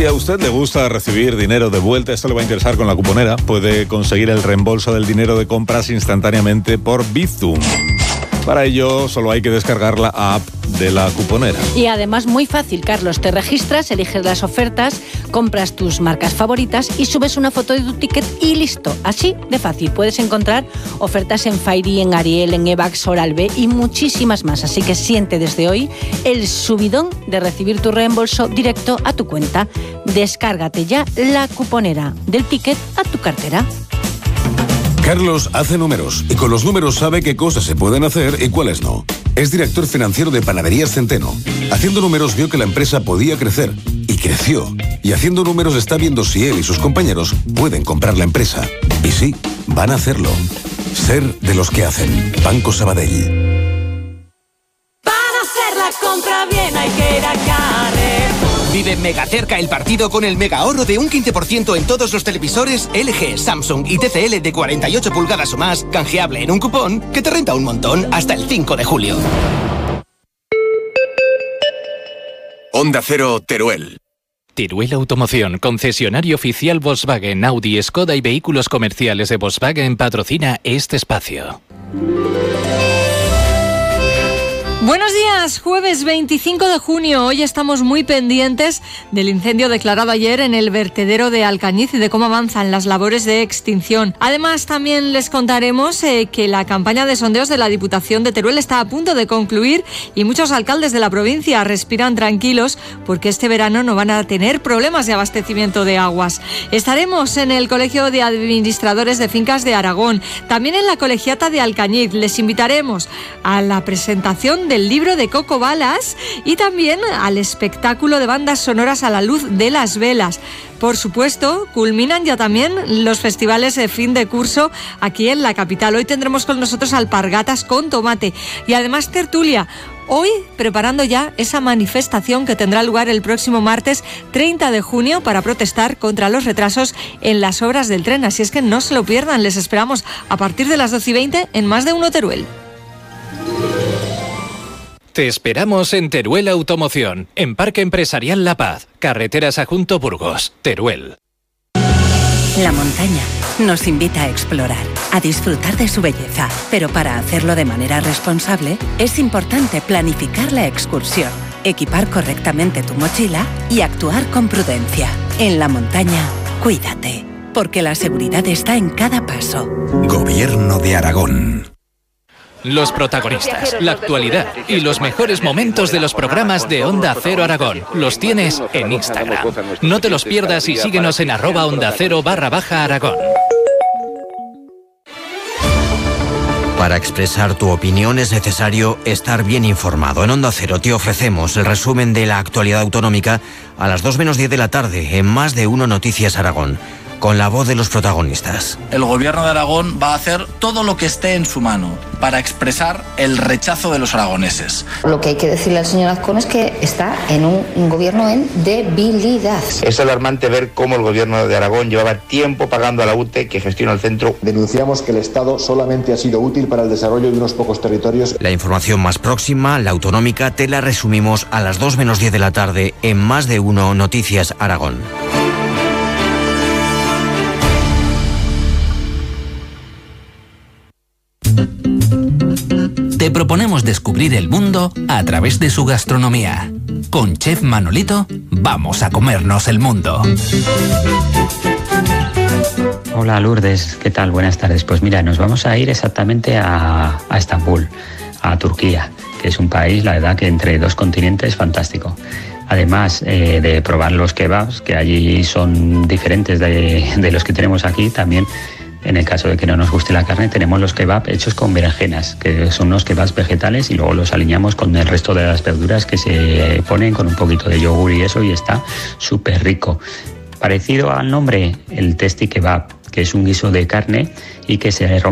Si a usted le gusta recibir dinero de vuelta, esto le va a interesar con la cuponera. Puede conseguir el reembolso del dinero de compras instantáneamente por Bizum. Para ello, solo hay que descargar la app de la cuponera. Y además muy fácil, Carlos. Te registras, eliges las ofertas, compras tus marcas favoritas y subes una foto de tu ticket y listo. Así de fácil. Puedes encontrar ofertas en Fairy, en Ariel, en Evax, Oral-B y muchísimas más. Así que siente desde hoy el subidón de recibir tu reembolso directo a tu cuenta. Descárgate ya la cuponera, del ticket a tu cartera. Carlos hace números y con los números sabe qué cosas se pueden hacer y cuáles no. Es director financiero de Panaderías Centeno. Haciendo números vio que la empresa podía crecer y creció. Y haciendo números está viendo si él y sus compañeros pueden comprar la empresa. Y sí, van a hacerlo. Ser de los que hacen. Banco Sabadell. Para hacer la compra bien hay que ir a Carrefour. Vive mega cerca el partido con el mega ahorro de un 15% en todos los televisores LG, Samsung y TCL de 48 pulgadas o más, canjeable en un cupón que te renta un montón hasta el 5 de julio. Onda Cero, Teruel. Teruel Automoción, concesionario oficial Volkswagen, Audi, Skoda y vehículos comerciales de Volkswagen, patrocina este espacio. Buenos días, jueves 25 de junio. Hoy estamos muy pendientes del incendio declarado ayer en el vertedero de Alcañiz y de cómo avanzan las labores de extinción. Además, también les contaremos que la campaña de sondeos de la Diputación de Teruel está a punto de concluir y muchos alcaldes de la provincia respiran tranquilos porque este verano no van a tener problemas de abastecimiento de aguas. Estaremos en el Colegio de Administradores de Fincas de Aragón, también en la Colegiata de Alcañiz. Les invitaremos a la presentación del libro de Coco Balas y también al espectáculo de bandas sonoras a la luz de las velas. Por supuesto, culminan ya también los festivales de fin de curso aquí en la capital. Hoy tendremos con nosotros alpargatas con tomate y además tertulia. Hoy preparando ya esa manifestación que tendrá lugar el próximo martes 30 de junio para protestar contra los retrasos en las obras del tren. Así es que no se lo pierdan, les esperamos a partir de las 12:20 en Más de Uno Teruel. Te esperamos en Teruel Automoción, en Parque Empresarial La Paz, Carreteras Ajunto Burgos, Teruel. La montaña nos invita a explorar, a disfrutar de su belleza, pero para hacerlo de manera responsable es importante planificar la excursión, equipar correctamente tu mochila y actuar con prudencia. En la montaña, cuídate, porque la seguridad está en cada paso. Gobierno de Aragón. Los protagonistas, la actualidad y los mejores momentos de los programas de Onda Cero Aragón los tienes en Instagram. No te los pierdas y síguenos en @OndaCero_Aragón. Para expresar tu opinión es necesario estar bien informado. En Onda Cero te ofrecemos el resumen de la actualidad autonómica a las 2:10 de la tarde en Más de Uno Noticias Aragón, con la voz de los protagonistas. El Gobierno de Aragón va a hacer todo lo que esté en su mano para expresar el rechazo de los aragoneses. Lo que hay que decirle al señor Azcón es que está en un gobierno en debilidad. Es alarmante ver cómo el Gobierno de Aragón llevaba tiempo pagando a la UTE que gestiona el centro. Denunciamos que el Estado solamente ha sido útil para el desarrollo de unos pocos territorios. La información más próxima, la autonómica, te la resumimos a las 2:10 de la tarde en Más de Uno Noticias Aragón. Te proponemos descubrir el mundo a través de su gastronomía. Con Chef Manolito, vamos a comernos el mundo. Hola Lourdes, ¿qué tal? Buenas tardes. Pues mira, nos vamos a ir exactamente a Estambul, a Turquía, que es un país, la verdad, que entre dos continentes fantástico. Además de probar los kebabs, que allí son diferentes de los que tenemos aquí, también en el caso de que no nos guste la carne, tenemos los kebabs hechos con berenjenas, que son unos kebabs vegetales y luego los alineamos con el resto de las verduras que se ponen con un poquito de yogur y eso, y está súper rico. Parecido al nombre, el testi kebab, que es un guiso de carne y que se